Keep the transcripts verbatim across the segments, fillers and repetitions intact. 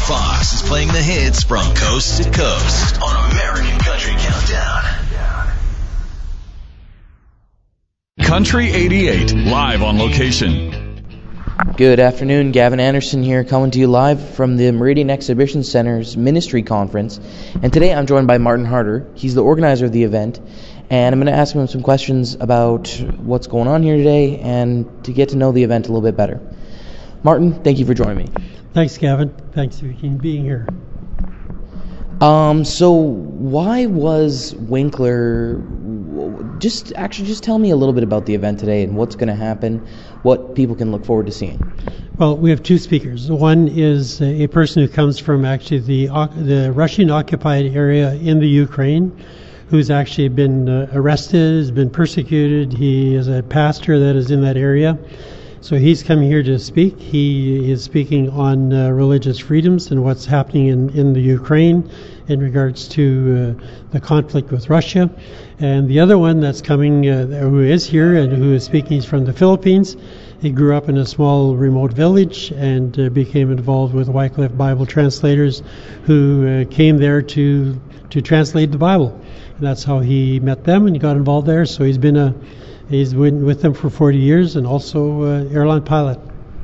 Fox is playing the hits from coast to coast on American Country Countdown. Country eighty-eight, live on location. Good afternoon, Gavin Anderson here, coming to you live from the Meridian Exhibition Center's Ministry Conference. And today I'm joined by Martin Harder. He's the organizer of the event, and I'm going to ask him some questions about what's going on here today and to get to know the event a little bit better. Martin, thank you for joining me. Thanks, Gavin. Thanks for being here. Um, so why was Winkler, just actually just tell me a little bit about the event today and what's going to happen, what people can look forward to seeing. Well, we have two speakers. One is a person who comes from actually the the Russian-occupied area in the Ukraine, who's actually been uh, arrested, has been persecuted. He is a pastor that is in that area. So he's coming here to speak. He is speaking on uh, religious freedoms and what's happening in, in the Ukraine in regards to uh, the conflict with Russia. And the other one that's coming, uh, who is here and who is speaking, is from the Philippines. He grew up in a small remote village and uh, became involved with Wycliffe Bible translators who uh, came there to to translate the Bible. And that's how he met them and he got involved there. So he's been a He's been with them for forty years and also uh, airline pilot.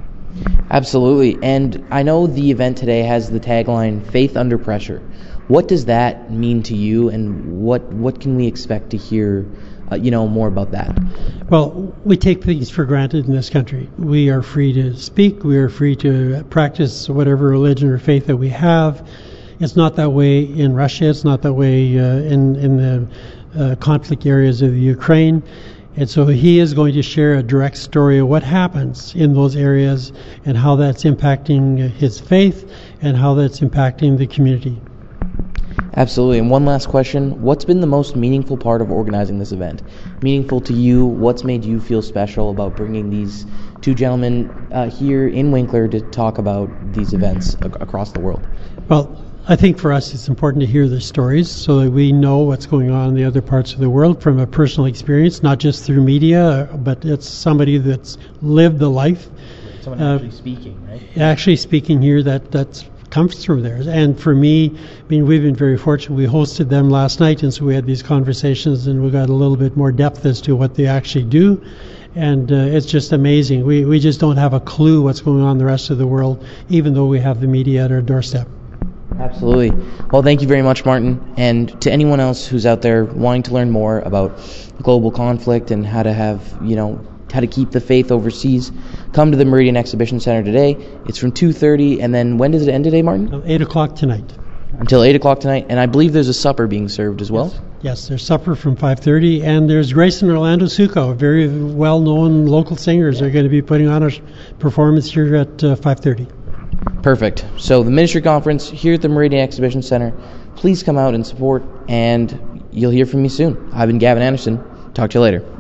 Absolutely. And I know the event today has the tagline, Faith Under Pressure. What does that mean to you, and what, what can we expect to hear, uh, you know, more about that? Well, we take things for granted in this country. We are free to speak. We are free to practice whatever religion or faith that we have. It's not that way in Russia. It's not that way uh, in, in the uh, conflict areas of the Ukraine. And so he is going to share a direct story of what happens in those areas and how that's impacting his faith and how that's impacting the community. Absolutely. And one last question. What's been the most meaningful part of organizing this event? Meaningful to you? What's made you feel special about bringing these two gentlemen uh, here in Winkler to talk about these events ac- across the world? Well, I think for us it's important to hear their stories so that we know what's going on in the other parts of the world from a personal experience, not just through media, but it's somebody that's lived the life. Someone uh, actually speaking, right? Actually speaking here that that's comes through there. And for me, I mean, we've been very fortunate. We hosted them last night, and so we had these conversations, and we got a little bit more depth as to what they actually do. And uh, it's just amazing. We we just don't have a clue what's going on in the rest of the world, even though we have the media at our doorstep. Absolutely. Well, thank you very much, Martin. And to anyone else who's out there wanting to learn more about global conflict and how to have, you know, how to keep the faith overseas, come to the Meridian Exhibition Center today. It's from two thirty, and then when does it end today, Martin? eight o'clock tonight. Until eight o'clock tonight, and I believe there's a supper being served as well? Yes, yes, there's supper from five thirty, and there's Grace and Orlando Succo, very well-known local singers. They're going to be putting on a performance here at uh, five thirty. Perfect. So the ministry conference here at the Meridian Exhibition Center. Please come out and support, and you'll hear from me soon. I've been Gavin Anderson. Talk to you later.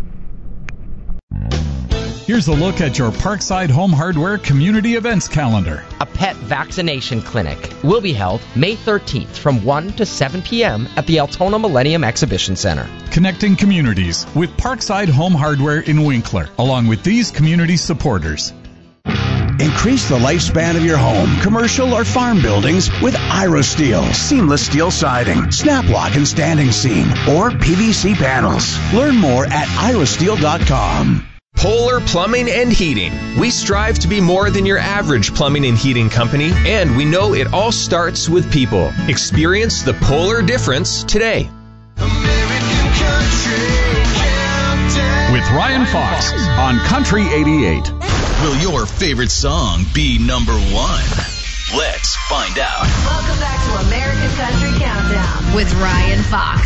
Here's a look at your Parkside Home Hardware community events calendar. A pet vaccination clinic will be held May thirteenth from one to seven p.m. at the Altona Millennium Exhibition Center. Connecting communities with Parkside Home Hardware in Winkler, along with these community supporters. Increase the lifespan of your home, commercial or farm buildings with Irosteel. Seamless steel siding, snap lock and standing seam, or P V C panels. Learn more at irosteel dot com. Polar Plumbing and Heating. We strive to be more than your average plumbing and heating company, and we know it all starts with people. Experience the Polar difference today. American Country Countdown. With Ryan Fox on Country eighty-eight. Will your favorite song be number one? Let's find out. Welcome back to American Country Countdown with Ryan Fox.